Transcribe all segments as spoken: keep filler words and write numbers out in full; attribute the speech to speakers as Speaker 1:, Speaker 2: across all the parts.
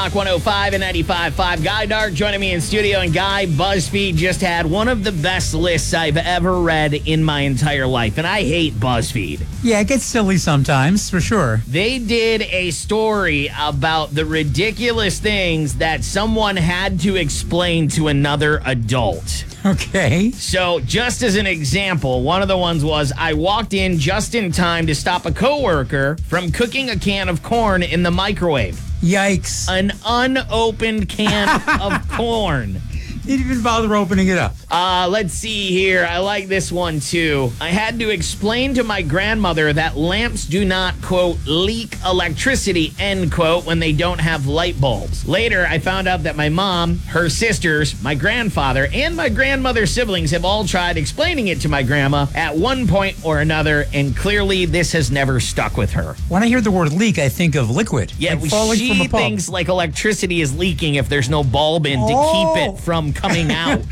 Speaker 1: Rock one oh five and ninety-five point five. Guy Dark joining me in studio. And Guy, BuzzFeed just had one of the best lists I've ever read in my entire life. And I hate BuzzFeed.
Speaker 2: Yeah, it gets silly sometimes, for sure.
Speaker 1: They did a story about the ridiculous things that someone had to explain to another adult.
Speaker 2: Okay.
Speaker 1: So, just as an example, one of the ones was, I walked in just in time to stop a coworker from cooking a can of corn in the microwave.
Speaker 2: Yikes.
Speaker 1: An unopened can of corn.
Speaker 2: Didn't even bother opening it up.
Speaker 1: Uh, let's see here. I like this one, too. I had to explain to my grandmother that lamps do not, quote, leak electricity, end quote, when they don't have light bulbs. Later, I found out that my mom, her sisters, my grandfather, and my grandmother's siblings have all tried explaining it to my grandma at one point or another, and clearly this has never stuck with her.
Speaker 2: When I hear the word leak, I think of liquid.
Speaker 1: Yeah,
Speaker 2: like falling
Speaker 1: she
Speaker 2: from a pump.
Speaker 1: thinks like electricity is leaking if there's no bulb in
Speaker 2: Oh.
Speaker 1: to keep it from coming out.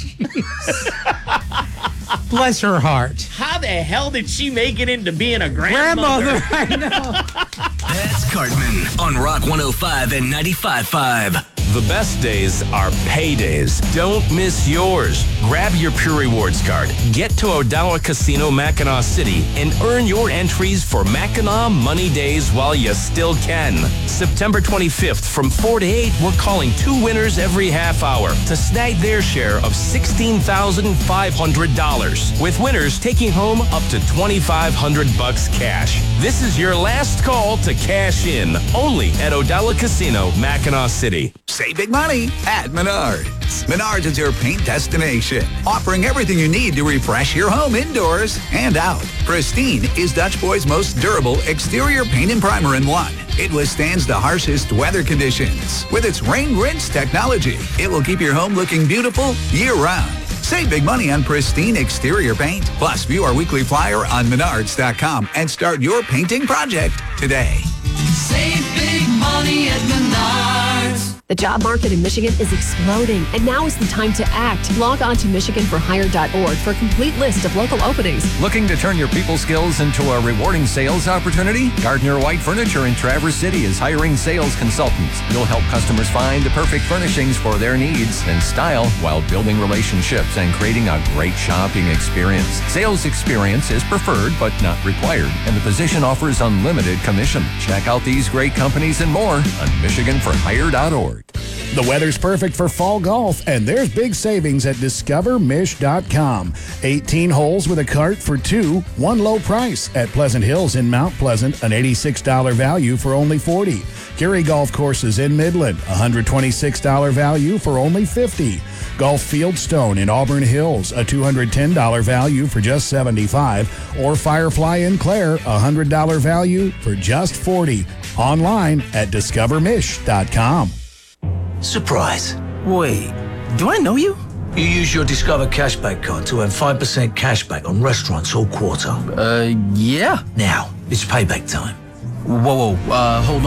Speaker 2: Bless her heart.
Speaker 1: How the hell did she make it into being a grandmother?
Speaker 2: Grandmother, I know.
Speaker 3: That's Cartman on Rock one oh five and ninety-five point five.
Speaker 4: The best days are paydays. Don't miss yours. Grab your Pure Rewards card, get to O'Donnell Casino, Mackinac City, and earn your entries for Mackinac Money Days while you still can. September twenty-fifth from four to eight, we're calling two winners every half hour to snag their share of sixteen thousand five hundred dollars, with winners taking home up to twenty-five hundred bucks cash. This is your last call to cash in, only at O'Donnell Casino, Mackinac City.
Speaker 5: Save big money at Menards. Menards is your paint destination, offering everything you need to refresh your home indoors and out. Pristine is Dutch Boy's most durable exterior paint and primer in one. It withstands the harshest weather conditions. With its rain rinse technology, it will keep your home looking beautiful year-round. Save big money on pristine exterior paint. Plus, view our weekly flyer on menards dot com and start your painting project today.
Speaker 6: Save big money at Menards.
Speaker 7: The job market in Michigan is exploding, and now is the time to act. Log on to michigan for hire dot org for a complete list of local openings.
Speaker 8: Looking to turn your people skills into a rewarding sales opportunity? Gardner White Furniture in Traverse City is hiring sales consultants. You'll help customers find the perfect furnishings for their needs and style while building relationships and creating a great shopping experience. Sales experience is preferred but not required, and the position offers unlimited commission. Check out these great companies and more on michigan for hire dot org.
Speaker 9: The weather's perfect for fall golf, and there's big savings at discover mish dot com. eighteen holes with a cart for two, one low price at Pleasant Hills in Mount Pleasant, an eighty-six dollars value for only forty dollars. Gary Golf Courses in Midland, one hundred twenty-six dollars value for only fifty dollars. Golf Fieldstone in Auburn Hills, a two hundred ten dollars value for just seventy-five dollars. Or Firefly in Clare, a one hundred dollars value for just forty dollars. Online at discover mish dot com.
Speaker 10: Surprise. Wait, do I know you? You use your Discover Cashback card to earn five percent cashback on restaurants all quarter.
Speaker 11: Uh, yeah.
Speaker 10: Now, it's payback time.
Speaker 11: Whoa, whoa, uh, hold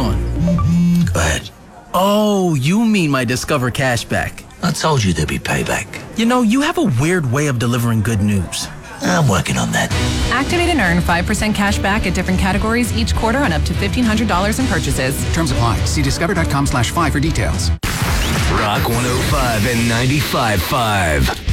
Speaker 11: on.
Speaker 10: Go ahead.
Speaker 11: Oh, you mean my Discover Cashback.
Speaker 10: I told you there'd be payback.
Speaker 11: You know, you have a weird way of delivering good news.
Speaker 10: I'm working on that.
Speaker 12: Activate and earn five percent cash back at different categories each quarter on up to fifteen hundred dollars in purchases.
Speaker 13: Terms apply. See discover dot com slash five for details.
Speaker 3: Rock one oh five and ninety-five point five.